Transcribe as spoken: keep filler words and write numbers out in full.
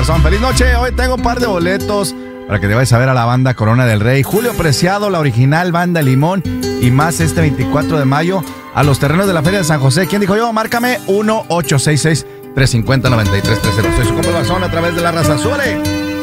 corazón. Feliz noche. Hoy tengo un par de boletos para que te vayas a ver a la banda Corona del Rey. Julio Preciado, la original banda Limón y más este veinticuatro de mayo a los terrenos de la Feria de San José. ¿Quién dijo yo? Márcame uno ocho seis seis, tres cinco cero, nueve tres tres cero. Soy su compa Bazón a través de la raza. ¡Súbale!